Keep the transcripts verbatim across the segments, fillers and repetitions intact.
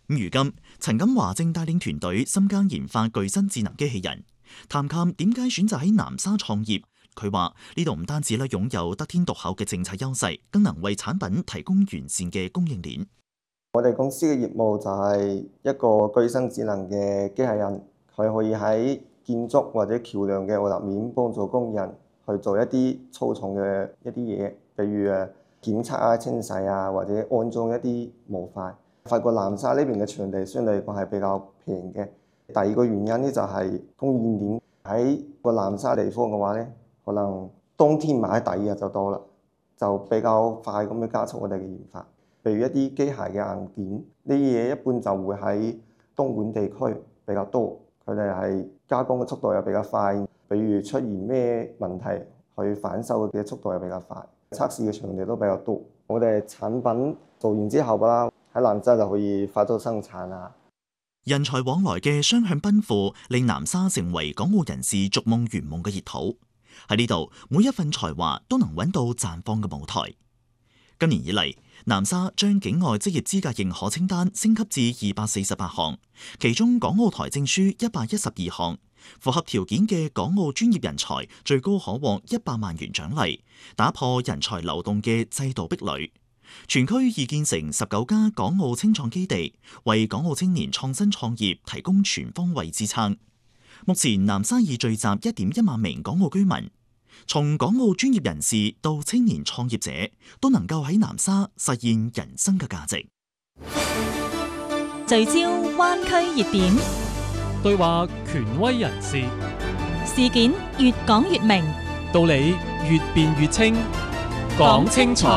如今，陳錦華正帶領團隊深耕研發具身智能機器人。談談點解選擇喺南沙創業，佢話呢度唔單止咧擁有得天獨厚嘅政策優勢，更能為產品提供完善嘅供應鏈。 我哋公司嘅業務就係一個具身智能嘅機器人，佢可以喺建築或者橋梁嘅立面幫助工人去做一啲粗重嘅一啲嘢，比如誒檢測啊、清洗啊，或者安裝一啲模塊。發覺南沙呢邊嘅場地相對嚟講係比較平嘅。第二個原因咧就係供應鏈，喺個南沙地方嘅話咧，可能冬天買第二日就到啦，就比較快咁樣加速我哋嘅研發。譬如一啲機械嘅硬件，呢啲嘢一般就會喺東莞地區比較多，佢哋係加工嘅速度又比較快。比如出現咩問題，去反修嘅速度又比較快，測試嘅場地都比較多。我哋產品做完之後啦，喺南沙就可以快速生產啦。 人才往來嘅雙向奔赴，令南沙成為港澳人士逐夢圓夢嘅熱土。喺呢度，每一份才華都能揾到綻放嘅舞台。今年以嚟，南沙將境外職業資格認可清單升級至二百四十八項，其中港澳台證書一百一十二項，符合條件嘅港澳專業人才最高可獲一百萬元獎勵，打破人才流動嘅制度壁壘。全區已建成十九家港澳青創基地，為港澳青年創新創業提供全方位支撐。目前南沙已聚集一點一萬名港澳居民，從港澳專業人士到青年創業者，都能夠喺南沙實現人生嘅價值。 聚焦灣區熱點， 對話權威人士， 事件越講越明， 道理越辯越清，講清楚。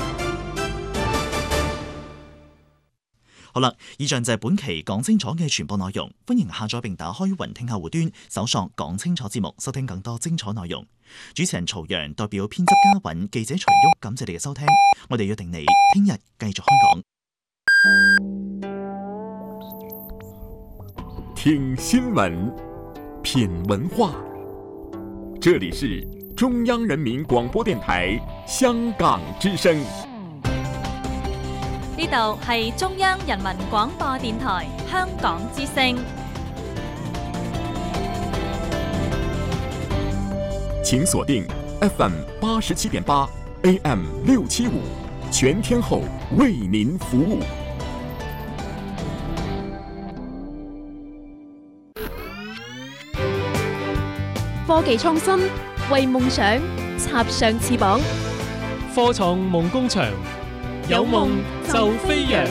好啦，以上就係本期講清楚嘅全部內容。歡迎下載並打開雲聽客戶端，搜索講清楚節目，收聽更多精彩內容。主持人曹陽代表編輯嘉允、記者徐旭，感謝你嘅收聽。我哋約定你聽日繼續開講。 聽新聞，品文化，這裡是中央人民廣播電台香港之聲。 呢度係中央人民廣播電台香港之聲。 請鎖定 F M 八十七點八 A M 六七五，全天候為您服務。 科技創新，為夢想插上翅膀。 科創夢工場，有夢就飛揚。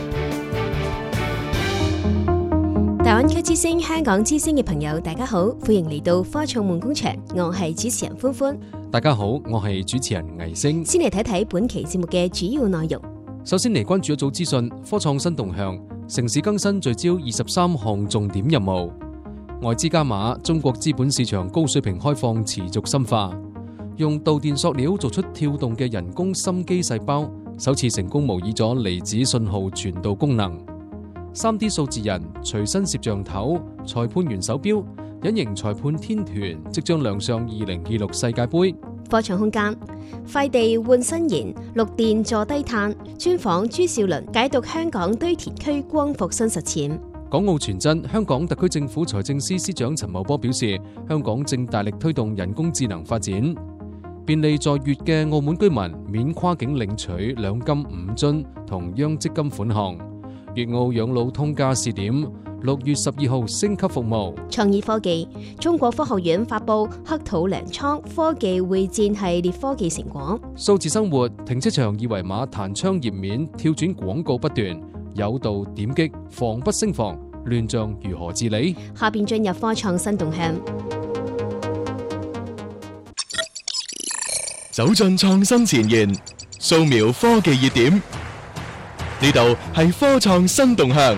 大灣區之聲、香港之聲嘅朋友，大家好，歡迎嚟到科創夢工場，我係主持人歡歡。 大家好，我係主持人魏星。 先嚟睇睇本期節目嘅主要內容。 首先嚟關注一組資訊，科創新動向，城市更新聚焦二十三項重點任務。外資加碼，中國資本市場高水平開放持續深化。用導電塑料做出跳動嘅人工心肌細胞，首次成功模擬咗離子信號傳導功能。三 D 數字人隨身攝像頭，裁判員手錶，隱形裁判天團即將亮相二零二六世界盃。 科創空間，快地換新燃，綠電助低碳。專訪朱少麟，解讀香港堆填區光伏新實踐。 港澳傳真，香港特區政府財政司司長陳茂波表示，香港正大力推動人工智能發展，便利在粵嘅澳門居民免跨境領取兩金五津同央積金款項。粵澳養老通加試點，六月十二號升級服務。 創意科技，中國科學院發布黑土糧倉科技會戰系列科技成果。 數字生活，停車場二維碼彈窗頁面跳轉廣告不斷，誘導點擊，防不勝防，亂象如何治理？ 下邊進入科創新動向， 走進創新前沿，掃描科技熱點。呢度係科創新動向。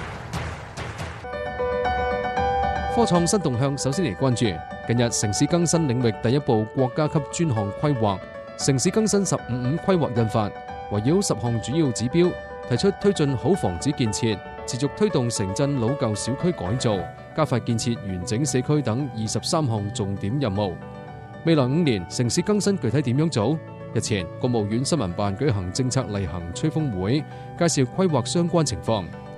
科創新動向，首先嚟關注近日城市更新領域第一部國家級專項規劃《城市更新十五五》規劃印發，圍繞十項主要指標，提出推進好房子建設，持續推動城鎮老舊小區改造，加快建設完整社區等二十三項重點任務。未來五年城市更新具體點樣做？日前，國務院新聞辦舉行政策例行吹風會，介紹規劃相關情況。